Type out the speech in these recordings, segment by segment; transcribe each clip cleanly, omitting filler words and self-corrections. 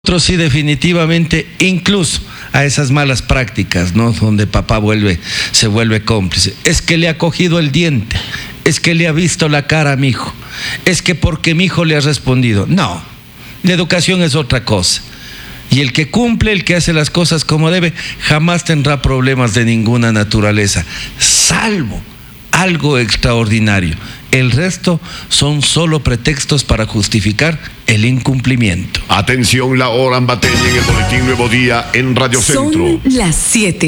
Otros sí, definitivamente, incluso a esas malas prácticas, ¿no? Donde papá se vuelve cómplice. Es que le ha cogido el diente, es que le ha visto la cara a mi hijo, es que porque mi hijo le ha respondido. No, la educación es otra cosa. Y el que cumple, el que hace las cosas como debe, jamás tendrá problemas de ninguna naturaleza, salvo algo extraordinario. El resto son solo pretextos para justificar el incumplimiento. Atención, la hora en Bateña en el Boletín Nuevo Día en Radio Centro. Son las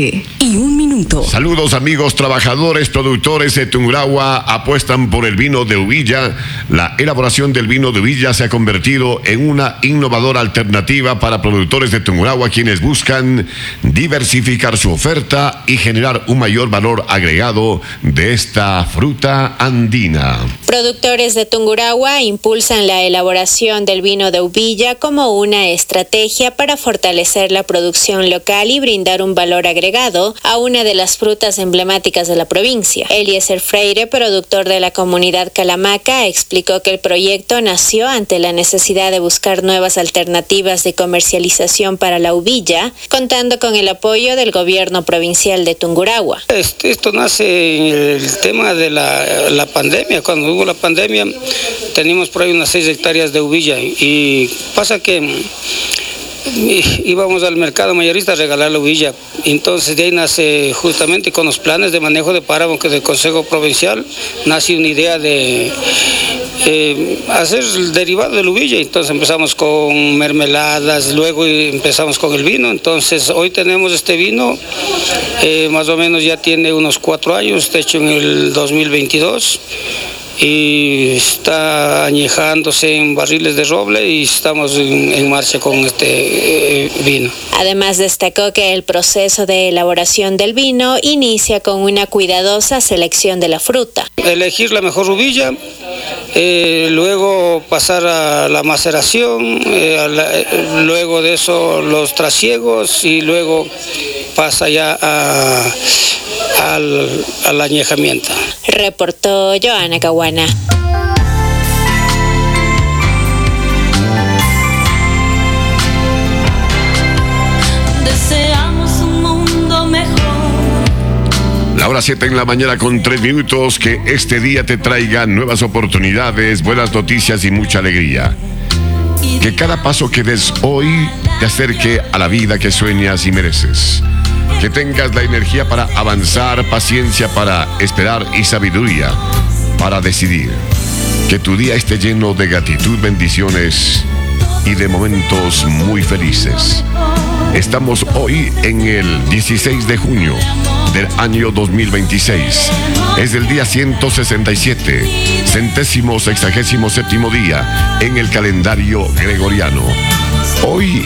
7:01. Saludos amigos trabajadores, productores de Tungurahua apuestan por el vino de uvilla. La elaboración del vino de uvilla se ha convertido en una innovadora alternativa para productores de Tungurahua, quienes buscan diversificar su oferta y generar un mayor valor agregado de esta fruta andina. Productores de Tungurahua impulsan la elaboración del vino de uvilla como una estrategia para fortalecer la producción local y brindar un valor agregado a una de las frutas emblemáticas de la provincia. Eliezer Freire, productor de la comunidad Calamaca, explicó que el proyecto nació ante la necesidad de buscar nuevas alternativas de comercialización para la uvilla, contando con el apoyo del gobierno provincial de Tungurahua. Esto nace en el tema de la pandemia. Cuando hubo la pandemia teníamos por ahí unas 6 hectáreas de uvilla y pasa que íbamos al mercado mayorista a regalar la uvilla. Entonces de ahí nace, justamente con los planes de manejo de páramo que del Consejo Provincial, nace una idea de hacer el derivado de la uvilla. Entonces empezamos con mermeladas, luego empezamos con el vino. Entonces hoy tenemos este vino, más o menos ya tiene unos 4 años, está hecho en el 2022. Y está añejándose en barriles de roble y estamos en marcha con este vino. Además destacó que el proceso de elaboración del vino inicia con una cuidadosa selección de la fruta. Elegir la mejor uvilla, luego pasar a la maceración, luego de eso los trasiegos y luego pasa ya al añejamiento. Reportó Joana Caguana. Deseamos un mundo mejor. La hora 7 en la mañana con 3 minutos. Que este día te traiga nuevas oportunidades, buenas noticias y mucha alegría. Que cada paso que des hoy te acerque a la vida que sueñas y mereces. Que tengas la energía para avanzar, paciencia para esperar y sabiduría para decidir. Que tu día esté lleno de gratitud, bendiciones y de momentos muy felices. Estamos hoy en el 16 de junio del año 2026. Es el día 167, 167º día en el calendario gregoriano. Hoy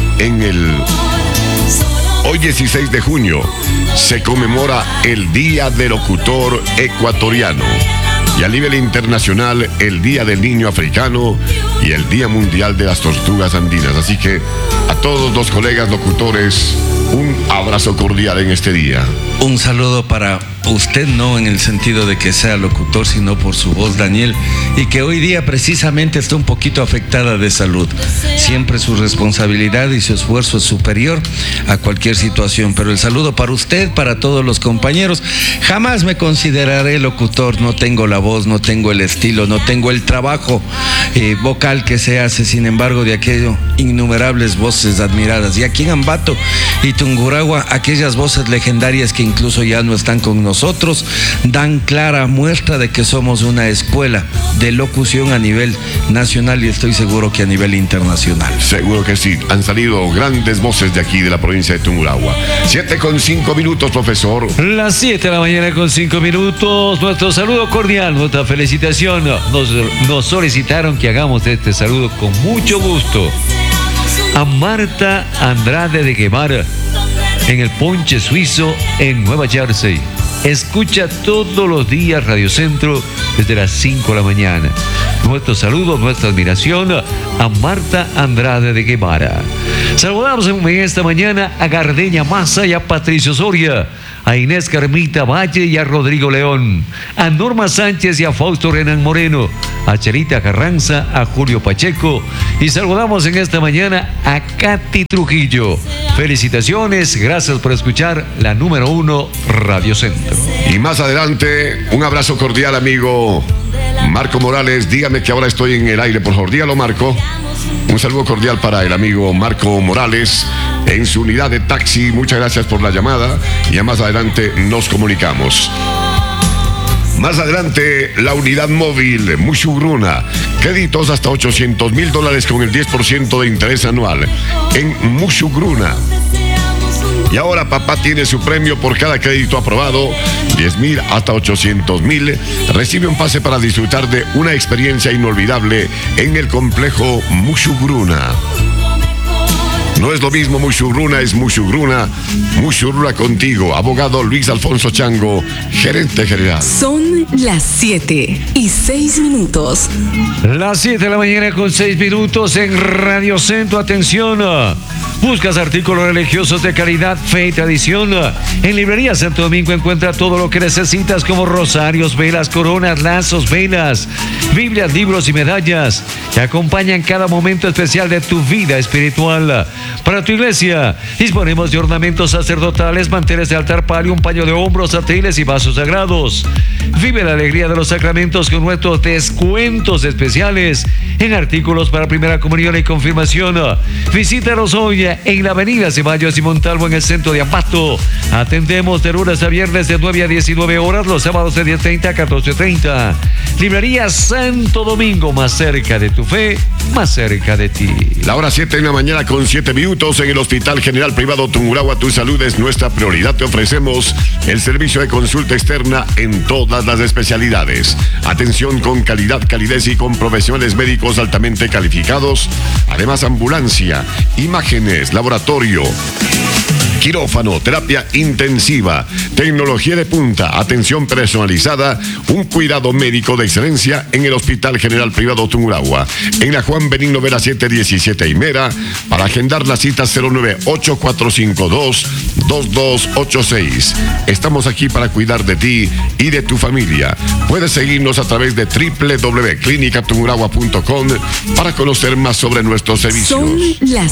16 de junio se conmemora el Día del Locutor Ecuatoriano y a nivel internacional el Día del Niño Africano y el Día Mundial de las Tortugas Andinas. Así que a todos los colegas locutores, un abrazo cordial en este día. Un saludo para usted, no en el sentido de que sea locutor, sino por su voz, Daniel, y que hoy día precisamente está un poquito afectada de salud. Siempre su responsabilidad y su esfuerzo es superior a cualquier situación, pero el saludo para usted, para todos los compañeros. Jamás me consideraré locutor, no tengo la voz, no tengo el estilo, no tengo el trabajo vocal que se hace, sin embargo, de aquello, innumerables voces admiradas. Y aquí en Ambato y Tungurahua, aquellas voces legendarias que incluso ya no están con nosotros, dan clara muestra de que somos una escuela de locución a nivel nacional y estoy seguro que a nivel internacional. Seguro que sí, han salido grandes voces de aquí, de la provincia de Tungurahua. 7:05, profesor. Las 7 de la mañana con 5 minutos. Nuestro saludo cordial, nuestra felicitación. Nos solicitaron que hagamos este saludo con mucho gusto a Marta Andrade de Guevara en el Ponche Suizo en Nueva Jersey. Escucha todos los días Radio Centro desde las 5 de la mañana. Nuestro saludo, nuestra admiración a Marta Andrade de Guevara. Saludamos en esta mañana a Gardeña Massa y a Patricio Soria, a Inés Carmita Valle y a Rodrigo León, a Norma Sánchez y a Fausto Renan Moreno, a Chelita Carranza, a Julio Pacheco, y saludamos en esta mañana a Katy Trujillo. Felicitaciones, gracias por escuchar la número 1 Radio Centro. Y más adelante, un abrazo cordial, amigo Marco Morales. Dígame que ahora estoy en el aire, por favor. Dígalo, Marco. Un saludo cordial para el amigo Marco Morales en su unidad de taxi. Muchas gracias por la llamada. Y ya más adelante nos comunicamos. Más adelante, la unidad móvil Mushugruna. Créditos hasta $800,000 con el 10% de interés anual en Mushugruna. Y ahora papá tiene su premio por cada crédito aprobado, 10,000 hasta 800,000. Recibe un pase para disfrutar de una experiencia inolvidable en el complejo Mushugruna. No es lo mismo Mushugruna, es Mushugruna. Mushugruna contigo. Abogado Luis Alfonso Chango, gerente general. Son las 7:06. Las 7 de la mañana con 6 minutos en Radio Centro. Atención. ¿Buscas artículos religiosos de calidad, fe y tradición? En Librería Santo Domingo encuentra todo lo que necesitas, como rosarios, velas, coronas, lazos, velas, Biblias, libros y medallas que acompañan cada momento especial de tu vida espiritual. Para tu iglesia disponemos de ornamentos sacerdotales, manteles de altar, palio, un paño de hombros, atriles y vasos sagrados. Vive la alegría de los sacramentos con nuestros descuentos especiales en artículos para primera comunión y confirmación. Visítanos hoy en la avenida Ceballos y Montalvo en el centro de Ambato. Atendemos de lunes a viernes de 9 a 19 horas, los sábados de 10:30 a 14:30. Librería Santo Domingo, más cerca de tu fe, más cerca de ti. La hora 7 de la mañana con 7 minutos en el Hospital General Privado Tungurahua. Tu salud es nuestra prioridad. Te ofrecemos el servicio de consulta externa en todas las especialidades. Atención con calidad, calidez y con profesionales médicos altamente calificados. Además, ambulancia, imágenes, laboratorio, quirófano, terapia intensiva, tecnología de punta, atención personalizada, un cuidado médico de excelencia en el Hospital General Privado Tungurahua. En la Juan Benigno Vera 717 y Mera. Para agendar la cita 098-452-2286. Estamos aquí para cuidar de ti y de tu familia. Puedes seguirnos a través de www.clinicatungurahua.com para conocer más sobre nuestros servicios. Son las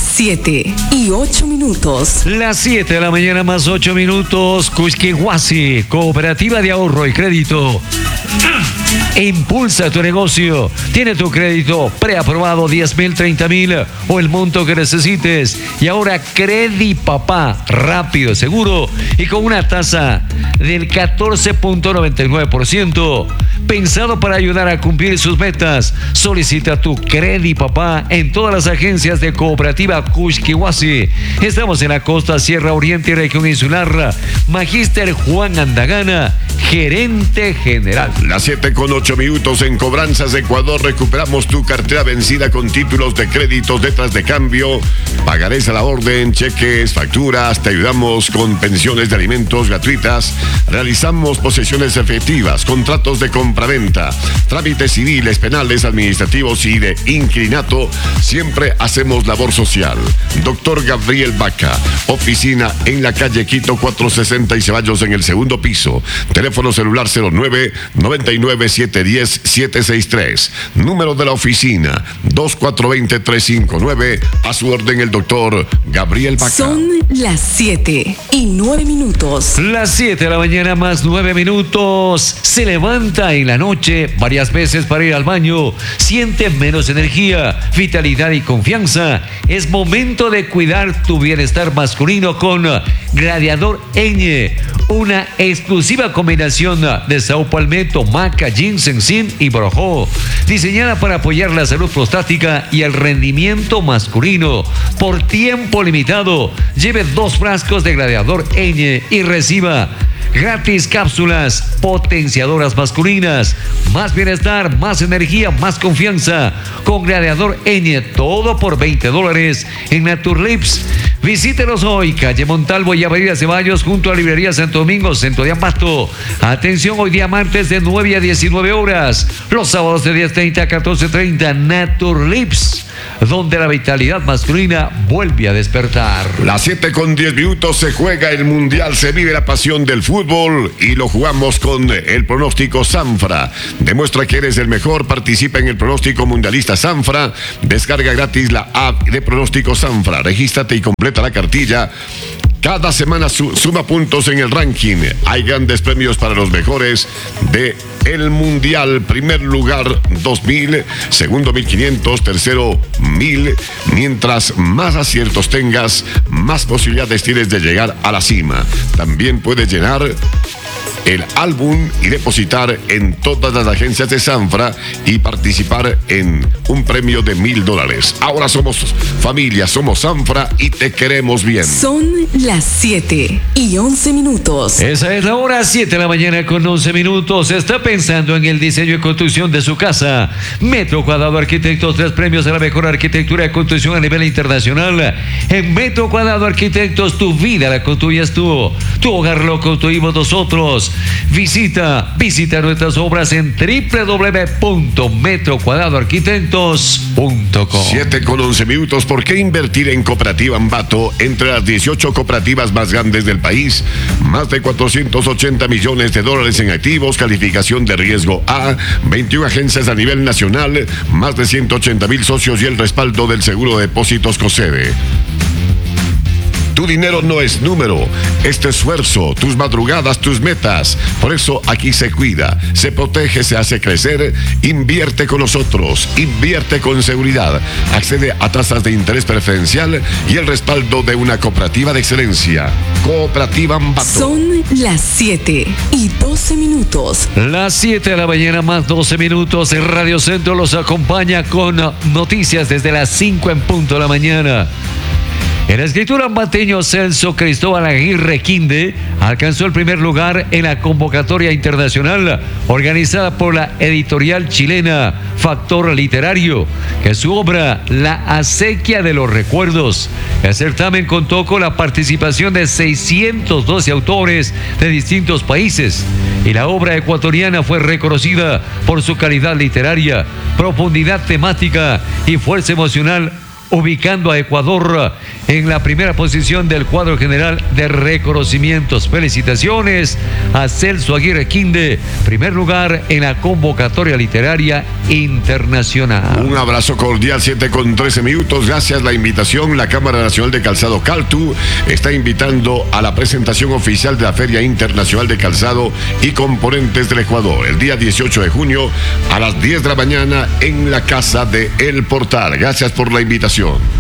7:08. Las 7 de la mañana más 8 minutos. Cusquihuasi, Cooperativa de Ahorro y Crédito. Impulsa tu negocio. Tiene tu crédito preaprobado, 10,000, 30,000 o el monto que necesites. Y ahora Credipapá, rápido, seguro y con una tasa del 14.99%. Pensado para ayudar a cumplir sus metas. Solicita tu Credipapá en todas las agencias de Cooperativa Cusquihuasi. Estamos en la costa, Sierra Oriente y región insular. Magíster Juan Andagana, gerente general. Las 7:08 en Cobranzas Ecuador. Recuperamos tu cartera vencida con títulos de créditos, letras de cambio, pagarés a la orden, cheques, facturas. Te ayudamos con pensiones de alimentos gratuitas. Realizamos posesiones efectivas, contratos de compraventa, trámites civiles, penales, administrativos y de inquilinato. Siempre hacemos labor social. Doctor Gabriel Vaca, oficina en la calle Quito 460 y Ceballos en el segundo piso. Teléfono celular 09-99-710-763. Número de la oficina 2420-359. A su orden el doctor Gabriel Vaca. Son las 7:09. Las 7 de la mañana más 9 minutos. Se levanta en la noche varias veces para ir al baño. Siente menos energía, vitalidad y confianza. Es momento de cuidar tu bienestar masculino con Gladiador Eñe. Una exclusiva combinación de Sao Palmetto, maca, ginseng, zinc y borojó. Diseñada para apoyar la salud prostática y el rendimiento masculino. Por tiempo limitado, lleve 2 frascos de Gladiador Eñe y reciba gratis cápsulas potenciadoras masculinas. Más bienestar, más energía, más confianza. Con Gladiador Eñe, todo por $20 en Naturlips. Visítenos hoy, calle Montalvo y avenida Ceballos, junto a Librería Santo Domingo, centro de Ambato. Atención, hoy día martes de 9 a 19 horas. Los sábados de 10:30 a 14:30, Naturlips, donde la vitalidad masculina vuelve a despertar. Las 7:10 se juega el Mundial, se vive la pasión del fútbol y lo jugamos con el pronóstico Sanfra. Demuestra que eres el mejor, participa en el pronóstico mundialista Sanfra. Descarga gratis la app de pronóstico Sanfra. Regístrate y completa la cartilla. Cada semana suma puntos en el ranking. Hay grandes premios para los mejores de el Mundial. Primer lugar, 2.000. Segundo, 1.500. Tercero, 1.000. Mientras más aciertos tengas, más posibilidades tienes de llegar a la cima. También puedes llenar el álbum y depositar en todas las agencias de Sanfra y participar en un premio de $1,000. Ahora somos familia, somos Sanfra y te queremos bien. Son las 7:11. Esa es la hora, 7 de la mañana con 11 minutos. Está pensando en el diseño y construcción de su casa. Metro Cuadrado Arquitectos, 3 premios a la mejor arquitectura de construcción a nivel internacional. En Metro Cuadrado Arquitectos, tu vida la construyes tú. Tu hogar lo construimos nosotros. Visita nuestras obras en www.metrocuadradoarquitectos.com. 7:11. ¿Por qué invertir en Cooperativa Ambato? Entre las 18 cooperativas más grandes del país, más de $480 millones en activos, calificación de riesgo A, 21 agencias a nivel nacional, más de 180,000 socios y el respaldo del Seguro de Depósitos COSEDE. Tu dinero no es número, es tu esfuerzo, tus madrugadas, tus metas. Por eso aquí se cuida, se protege, se hace crecer. Invierte con nosotros, invierte con seguridad. Accede a tasas de interés preferencial y el respaldo de una cooperativa de excelencia. Cooperativa Ambato. Son las 7:12. Las 7 de la mañana más 12 minutos. En Radio Centro los acompaña con noticias desde las 5 en punto de la mañana. El escritor ambateño Celso Cristóbal Aguirre Quinde alcanzó el primer lugar en la convocatoria internacional organizada por la editorial chilena Factor Literario, que es su obra La Acequia de los Recuerdos. El certamen contó con la participación de 612 autores de distintos países y la obra ecuatoriana fue reconocida por su calidad literaria, profundidad temática y fuerza emocional, ubicando a Ecuador en la primera posición del cuadro general de reconocimientos. Felicitaciones a Celso Aguirre Quinde, primer lugar en la convocatoria literaria internacional. Un abrazo cordial, 7:13. Gracias la invitación. La Cámara Nacional de Calzado Caltu está invitando a la presentación oficial de la Feria Internacional de Calzado y Componentes del Ecuador, el día 18 de junio a las 10 de la mañana en la Casa de El Portal. Gracias por la invitación.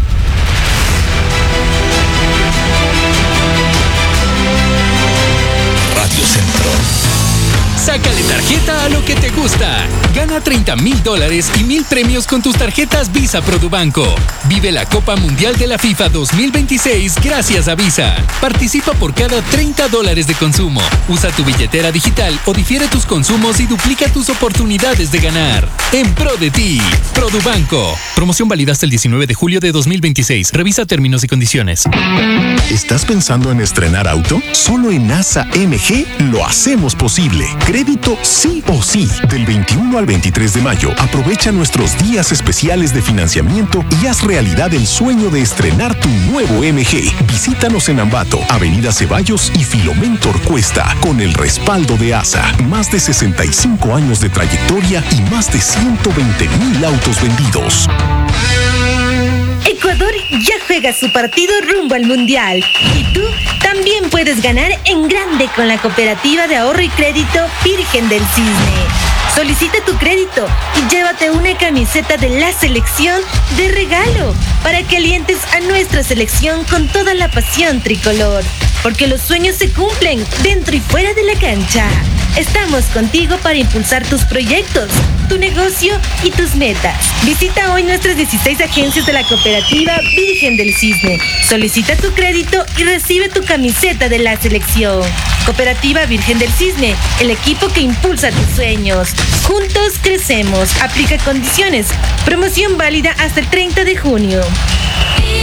Radio Centro. Sácale tarjeta a lo que te gusta. Gana $30,000 y 1,000 premios con tus tarjetas Visa Produbanco. Vive la Copa Mundial de la FIFA 2026 gracias a Visa. Participa por cada $30 de consumo. Usa tu billetera digital o difiere tus consumos y duplica tus oportunidades de ganar. En pro de ti, Produbanco. Promoción válida hasta el 19 de julio de 2026. Revisa términos y condiciones. ¿Estás pensando en estrenar auto? Solo en ASA MG lo hacemos posible. Crédito sí o sí. Del 21 al 23 de mayo, aprovecha nuestros días especiales de financiamiento y haz realidad el sueño de estrenar tu nuevo MG. Visítanos en Ambato, Avenida Ceballos y Filomentor Cuesta, con el respaldo de ASA. Más de 65 años de trayectoria y más de 120,000 autos vendidos. Ecuador ya juega su partido rumbo al Mundial. Y tú también puedes ganar en grande con la Cooperativa de Ahorro y Crédito Virgen del Cisne. Solicita tu crédito y llévate una camiseta de la selección de regalo para que alientes a nuestra selección con toda la pasión tricolor. Porque los sueños se cumplen dentro y fuera de la cancha. Estamos contigo para impulsar tus proyectos, tu negocio y tus metas. Visita hoy nuestras 16 agencias de la Cooperativa Virgen del Cisne. Solicita tu crédito y recibe tu camiseta de la selección. Cooperativa Virgen del Cisne, el equipo que impulsa tus sueños. Juntos crecemos. Aplica condiciones. Promoción válida hasta el 30 de junio.